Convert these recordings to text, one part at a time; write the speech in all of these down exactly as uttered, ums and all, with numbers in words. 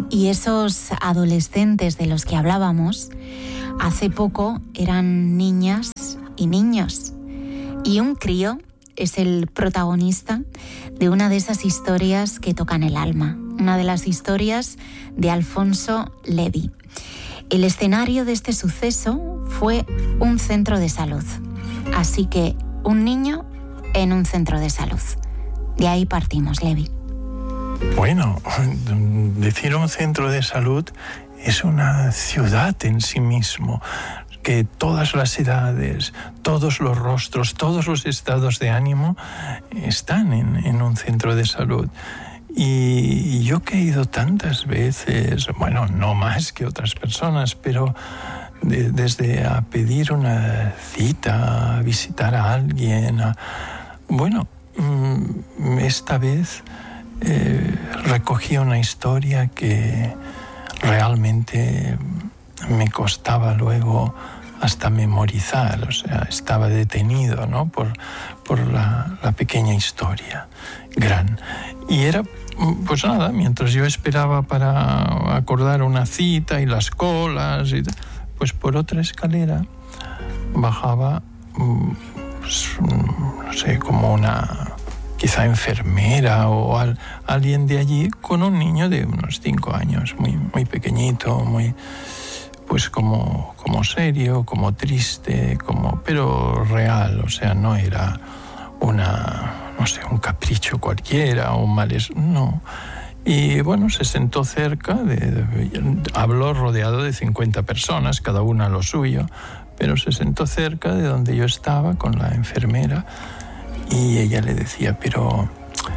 Y esos adolescentes de los que hablábamos, hace poco eran niñas y niños. Y un crío es el protagonista de una de esas historias que tocan el alma, una de las historias de Alfonso Levi. El escenario de este suceso fue un centro de salud. Así que un niño en un centro de salud. De ahí partimos, Levi. Bueno, decir un centro de salud es una ciudad en sí mismo, que todas las edades, todos los rostros, todos los estados de ánimo están en, en un centro de salud. Y yo que he ido tantas veces, bueno, no más que otras personas, pero de, desde a pedir una cita, a visitar a alguien, a, bueno, esta vez eh, recogí una historia que realmente me costaba luego hasta memorizar, o sea, estaba detenido, ¿no? por, por la, la pequeña historia gran. Y era, pues nada, mientras yo esperaba para acordar una cita y las colas, y, pues por otra escalera bajaba, pues, no sé, como una quizá enfermera o al, alguien de allí con un niño de unos cinco años, muy, muy pequeñito, muy, pues como, como serio, como triste, como, pero real, o sea, no era una, no sé, un capricho cualquiera o un malestar, no. Y bueno, se sentó cerca, de, de, habló rodeado de cincuenta personas, cada una a lo suyo, pero se sentó cerca de donde yo estaba con la enfermera. Y ella le decía, pero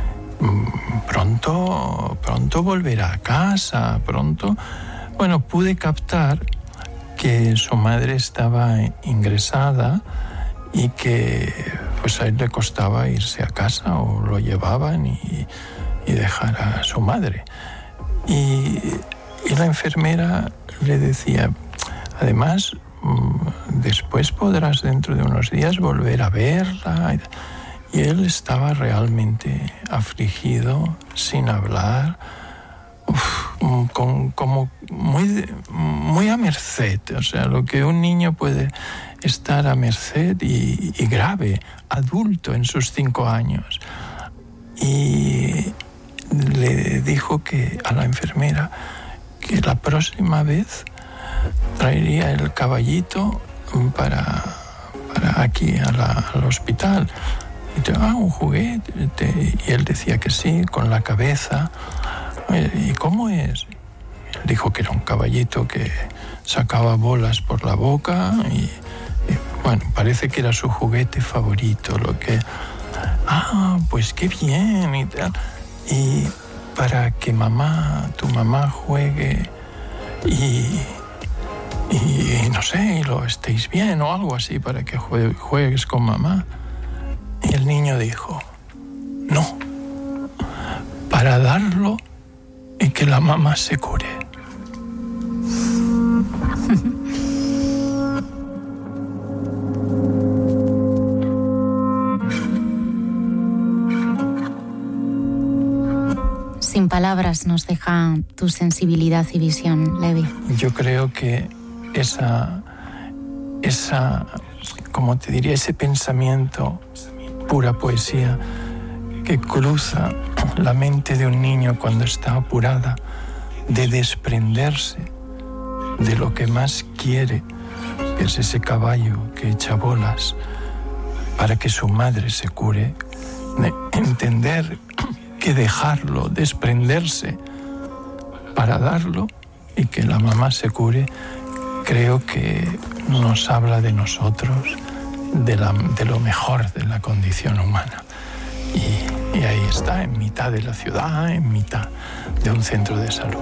pronto, pronto volverá a casa, pronto. Bueno, pude captar que su madre estaba ingresada y que pues a él le costaba irse a casa o lo llevaban y, y dejar a su madre. Y, y la enfermera le decía, además, después podrás dentro de unos días volver a verla. Y él estaba realmente afligido, sin hablar, uf, con, como muy, muy a merced. O sea, lo que un niño puede estar a merced y, y grave, adulto en sus cinco años. Y le dijo que a la enfermera que la próxima vez traería el caballito para, para aquí a la, al hospital. Y te, ah, un juguete. Y él decía que sí, con la cabeza. ¿Y cómo es? Él dijo que era un caballito que sacaba bolas por la boca y, y bueno, parece que era su juguete favorito, lo que... Ah, pues qué bien y tal. Y para que mamá, tu mamá juegue y... y no sé, y lo estéis bien o algo así, para que juegues con mamá. Y el niño dijo, no, para darlo y que la mamá se cure. Sin palabras nos deja tu sensibilidad y visión, Levi. Yo creo que esa, esa, como te diría, ese pensamiento, pura poesía, que cruza la mente de un niño cuando está apurada, de desprenderse de lo que más quiere, que es ese caballo que echa bolas, para que su madre se cure, de entender que dejarlo, desprenderse para darlo y que la mamá se cure, creo que nos habla de nosotros, de, la, de lo mejor de la condición humana. Y, y ahí está, en mitad de la ciudad, en mitad de un centro de salud.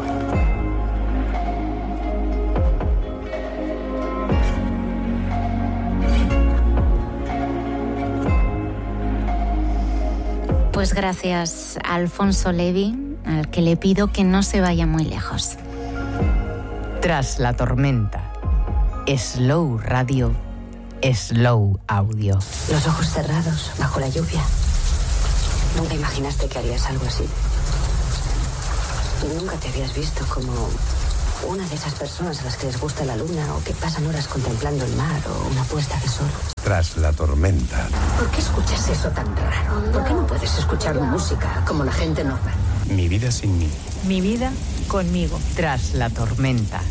Pues gracias a Alfonso Levi, al que le pido que no se vaya muy lejos. Tras la tormenta, Slow Radio, Slow Audio. Los ojos cerrados, bajo la lluvia. ¿Nunca imaginaste que harías algo así? Nunca te habías visto como una de esas personas a las que les gusta la luna o que pasan horas contemplando el mar o una puesta de sol. Tras la tormenta. ¿Por qué escuchas eso tan raro? ¿Por qué no puedes escuchar música como la gente normal? Mi vida sin mí. Mi vida conmigo. Tras la tormenta.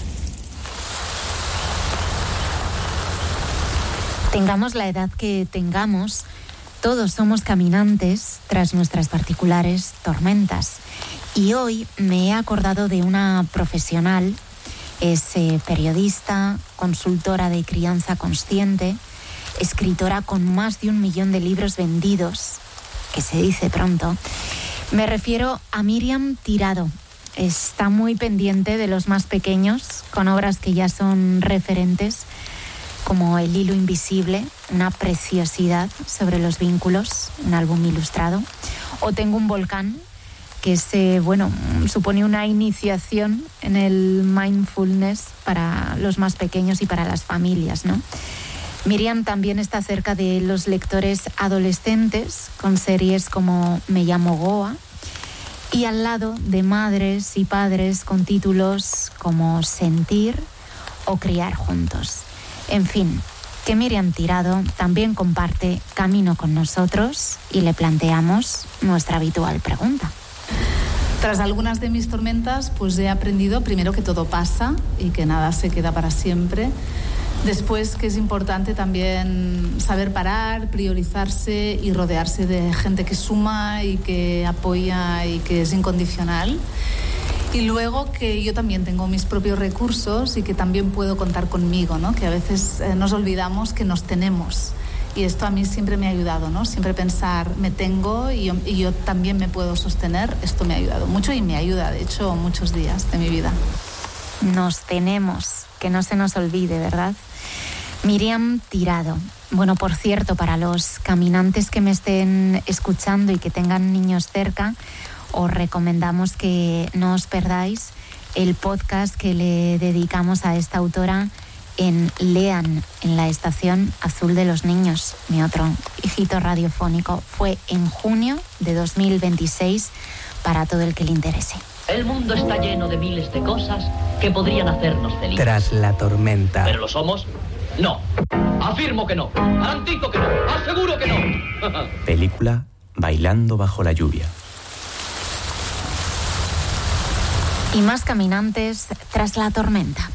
Tengamos la edad que tengamos, todos somos caminantes tras nuestras particulares tormentas. Y hoy me he acordado de una profesional, es eh, periodista, consultora de crianza consciente, escritora con más de un millón de libros vendidos, que se dice pronto. Me refiero a Miriam Tirado. Está muy pendiente de los más pequeños, con obras que ya son referentes, como El hilo invisible, una preciosidad sobre los vínculos, un álbum ilustrado, o Tengo un volcán, que es, eh, bueno, supone una iniciación en el mindfulness para los más pequeños y para las familias, ¿no? Miriam también está cerca de los lectores adolescentes, con series como Me llamo Goa, y al lado de madres y padres con títulos como Sentir o Criar juntos. En fin, que Miriam Tirado también comparte camino con nosotros y le planteamos nuestra habitual pregunta. Tras algunas de mis tormentas, pues he aprendido primero que todo pasa y que nada se queda para siempre. Después que es importante también saber parar, priorizarse y rodearse de gente que suma y que apoya y que es incondicional. Y luego que yo también tengo mis propios recursos y que también puedo contar conmigo, ¿no? Que a veces eh, nos olvidamos que nos tenemos. Y esto a mí siempre me ha ayudado, ¿no? Siempre pensar, me tengo y yo, y yo también me puedo sostener. Esto me ha ayudado mucho y me ayuda, de hecho, muchos días de mi vida. Nos tenemos, que no se nos olvide, ¿verdad? Miriam Tirado. Bueno, por cierto, para los caminantes que me estén escuchando y que tengan niños cerca, os recomendamos que no os perdáis el podcast que le dedicamos a esta autora en Lean, en la Estación Azul de los Niños, mi otro hijito radiofónico. Fue en junio de dos mil veintiséis, para todo el que le interese. El mundo está lleno de miles de cosas que podrían hacernos felices. Tras la tormenta. ¿Pero lo somos? No. Afirmo que no. Garantizo que no. Aseguro que no. Película Bailando bajo la lluvia. Y más caminantes tras la tormenta.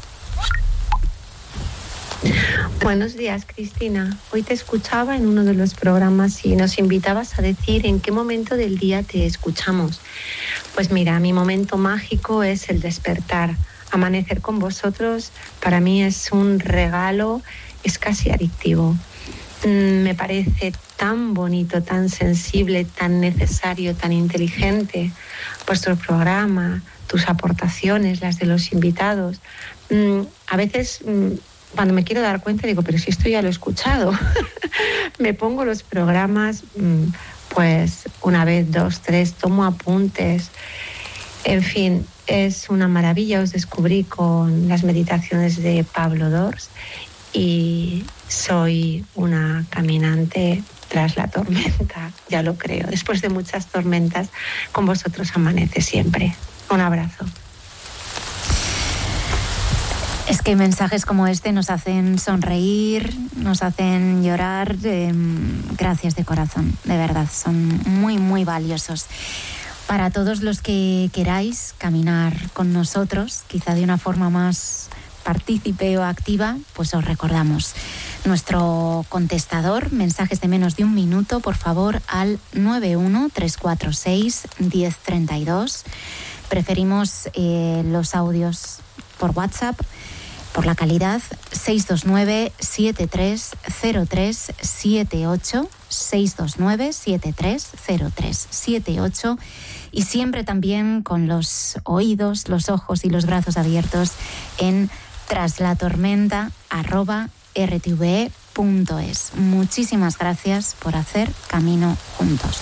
Buenos días, Cristina. Hoy te escuchaba en uno de los programas y nos invitabas a decir en qué momento del día te escuchamos. Pues mira, mi momento mágico es el despertar. Amanecer con vosotros para mí es un regalo, es casi adictivo. Me parece tan bonito, tan sensible, tan necesario, tan inteligente vuestro programa, tus aportaciones, las de los invitados. A veces, cuando me quiero dar cuenta, digo, pero si esto ya lo he escuchado. Me pongo los programas, pues una vez, dos, tres, tomo apuntes. En fin, es una maravilla. Os descubrí con las meditaciones de Pablo Dors y soy una caminante tras la tormenta, ya lo creo. Después de muchas tormentas, con vosotros amanece siempre. Un abrazo. Es que mensajes como este nos hacen sonreír, nos hacen llorar. Eh, gracias de corazón, de verdad, son muy, muy valiosos. Para todos los que queráis caminar con nosotros, quizá de una forma más partícipe o activa, pues os recordamos nuestro contestador, mensajes de menos de un minuto, por favor, al nueve uno tres cuatro seis uno cero tres dos. Preferimos eh, los audios por WhatsApp, por la calidad, seis dos nueve siete tres cero tres siete ocho, seis dos nueve siete tres cero tres siete ocho, y siempre también con los oídos, los ojos y los brazos abiertos en traslatormenta arroba r t v e punto es. Muchísimas gracias por hacer camino juntos.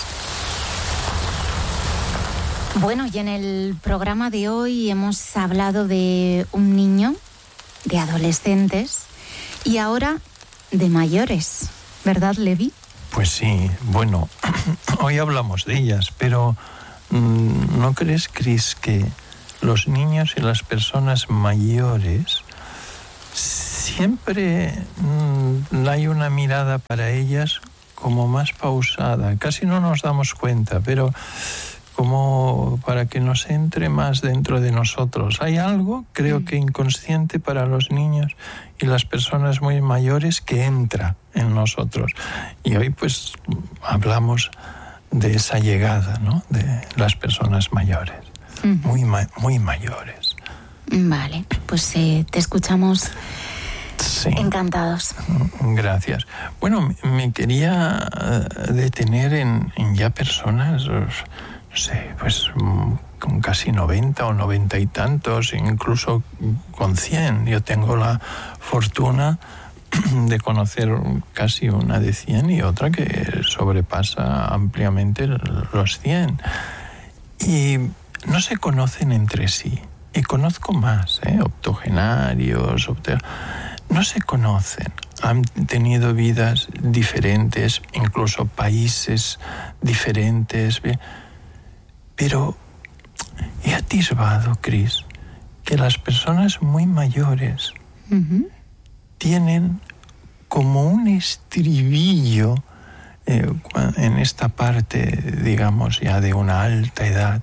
Bueno, y en el programa de hoy hemos hablado de un niño, de adolescentes y ahora de mayores, ¿verdad, Levi? Pues sí, bueno, hoy hablamos de ellas, pero ¿no crees, Cris, que los niños y las personas mayores, siempre mmm, hay una mirada para ellas como más pausada. Casi no nos damos cuenta, pero como para que nos entre más dentro de nosotros. Hay algo, creo mm. que inconsciente para los niños y las personas muy mayores que entra en nosotros. Y hoy pues hablamos de esa llegada, ¿no?, de las personas mayores, mm. muy, ma- muy mayores. Vale, pues eh, te escuchamos sí. encantados. Gracias. Bueno, me quería detener en, en ya personas, no sé, pues con casi noventa o noventa y tantos, incluso con cien. Yo tengo la fortuna de conocer casi una de cien y otra que sobrepasa ampliamente los cien. Y no se conocen entre sí. Y conozco más, ¿eh? octogenarios, octo... no se conocen. Han tenido vidas diferentes, incluso países diferentes. Pero he atisbado, Cris, que las personas muy mayores uh-huh. tienen como un estribillo eh, en esta parte, digamos, ya de una alta edad,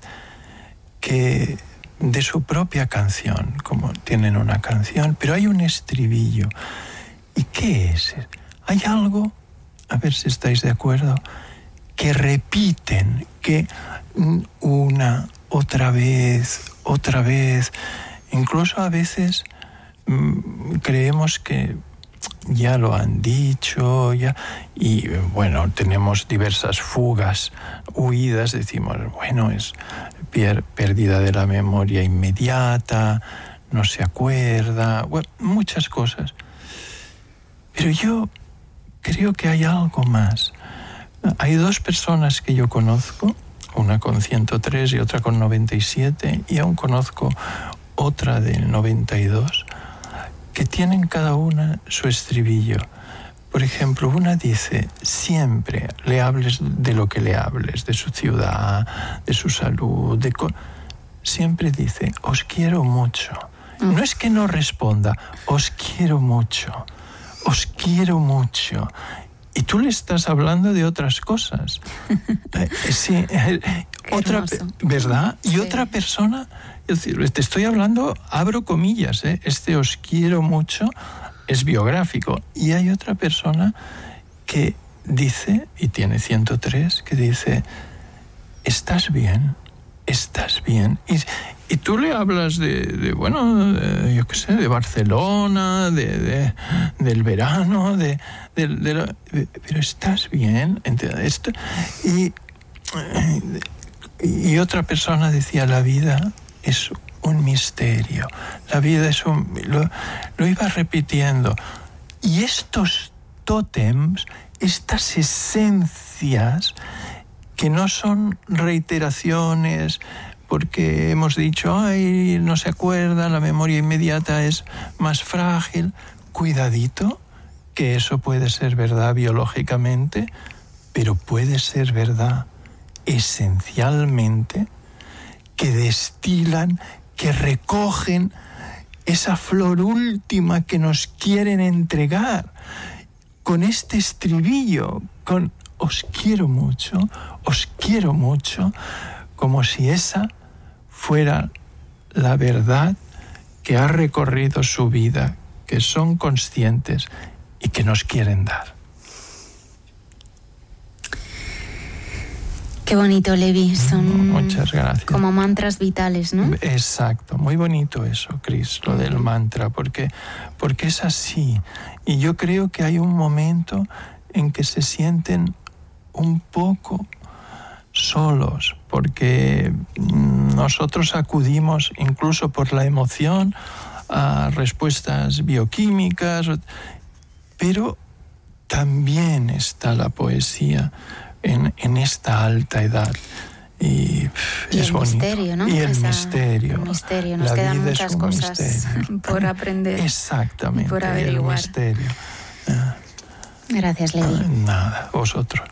que de su propia canción, como tienen una canción, pero hay un estribillo. ¿Y qué es? Hay algo, a ver si estáis de acuerdo, que repiten, que una, otra vez, otra vez, incluso a veces mmm, creemos que ya lo han dicho, ya, y bueno, tenemos diversas fugas, huidas, decimos, bueno, es pier- pérdida de la memoria inmediata, no se acuerda, bueno, muchas cosas. Pero yo creo que hay algo más. Hay dos personas que yo conozco, una con ciento tres y otra con noventa y siete, y aún conozco otra del noventa y dos, que tienen cada una su estribillo. Por ejemplo, una dice, siempre le hables de lo que le hables, de su ciudad, de su salud, de co- siempre dice, os quiero mucho. Mm. No es que no responda, os quiero mucho, os quiero mucho. Y tú le estás hablando de otras cosas. eh, sí, eh, otra, ¿verdad? Y sí. Otra persona, es decir, te estoy hablando, abro comillas, ¿eh? Este os quiero mucho es biográfico. Y hay otra persona que dice, y tiene ciento tres, que dice, estás bien, estás bien. Y, y tú le hablas de, de bueno, de, yo qué sé, de Barcelona, de, de, del verano, de, de, de, lo, de pero estás bien. Esto, y, y otra persona decía, la vida es un misterio, la vida es un... Lo, lo iba repitiendo. Y estos tótems, estas esencias, que no son reiteraciones, porque hemos dicho, ay, no se acuerda, la memoria inmediata es más frágil. Cuidadito, que eso puede ser verdad biológicamente, pero puede ser verdad esencialmente, que destilan, que recogen esa flor última que nos quieren entregar con este estribillo, con os quiero mucho, os quiero mucho, como si esa fuera la verdad que ha recorrido su vida, que son conscientes y que nos quieren dar. Qué bonito, Levi. Son Muchas gracias. Como mantras vitales, ¿no? Exacto. Muy bonito eso, Cris, lo del mantra, porque, porque es así. Y yo creo que hay un momento en que se sienten un poco solos, porque nosotros acudimos incluso por la emoción a respuestas bioquímicas, pero también está la poesía en, en esta alta edad. Y, y es el bonito. misterio, ¿no? Y el Esa, misterio. El misterio. Nos la quedan vida muchas es un cosas misterio. por aprender. Exactamente. Por averiguar. El misterio. Gracias, Levi. Nada, vosotros.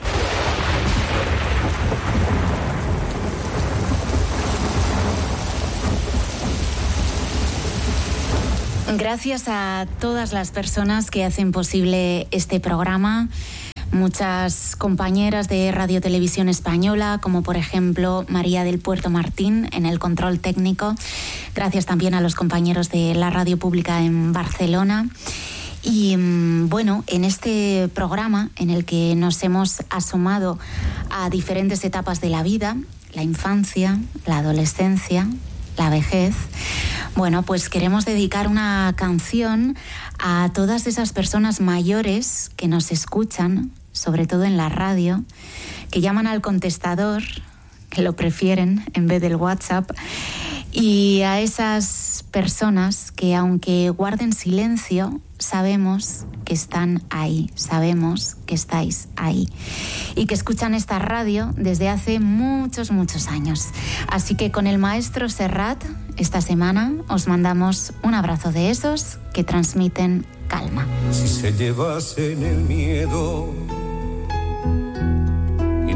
Gracias a todas las personas que hacen posible este programa. Muchas compañeras de Radio Televisión Española, como por ejemplo María del Puerto Martín en el control técnico. Gracias también a los compañeros de la Radio Pública en Barcelona. Y bueno, en este programa en el que nos hemos asomado a diferentes etapas de la vida, la infancia, la adolescencia, la vejez, bueno, pues queremos dedicar una canción a todas esas personas mayores que nos escuchan, sobre todo en la radio, que llaman al contestador, que lo prefieren en vez del WhatsApp, y a esas personas que, aunque guarden silencio, sabemos que están ahí, sabemos que estáis ahí y que escuchan esta radio desde hace muchos, muchos años. Así que con el maestro Serrat, esta semana os mandamos un abrazo de esos que transmiten calma. Si se llevasen el miedo